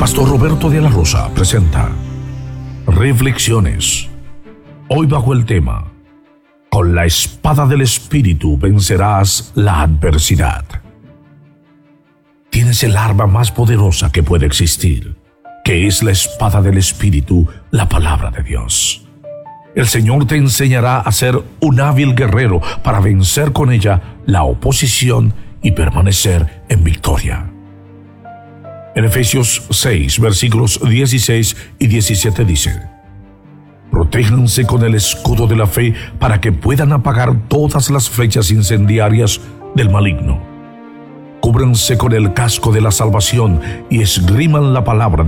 Pastor Roberto de la Rosa presenta Reflexiones. Hoy bajo el tema: con la espada del Espíritu vencerás la adversidad. Tienes el arma más poderosa que puede existir, que es la espada del Espíritu, la palabra de Dios. El Señor te enseñará a ser un hábil guerrero para vencer con ella la oposición y permanecer en victoria. En Efesios 6, versículos 16 y 17 dice: protéjanse con el escudo de la fe para que puedan apagar todas las flechas incendiarias del maligno. Cúbranse con el casco de la salvación y esgriman la palabra